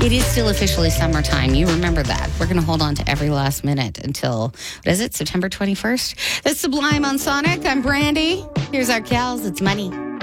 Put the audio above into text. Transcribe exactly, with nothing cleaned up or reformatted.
It is still officially summertime. You remember that. We're going to hold on to every last minute until, what is it, September twenty-first? That's Sublime on Sonic. I'm Brandy. Here's our gals. It's Money.